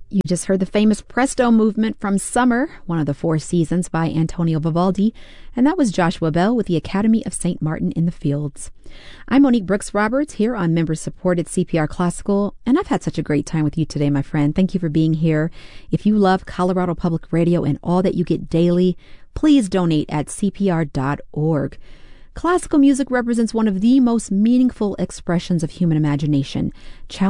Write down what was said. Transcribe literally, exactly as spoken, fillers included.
You just heard the famous Presto movement from Summer, one of the four seasons by Antonio Vivaldi, and that was Joshua Bell with the Academy of Saint Martin in the Fields. I'm Monique Brooks-Roberts here on member-supported C P R Classical, and I've had such a great time with you today, my friend. Thank you for being here. If you love Colorado Public Radio and all that you get daily, please donate at C P R dot org. Classical music represents one of the most meaningful expressions of human imagination.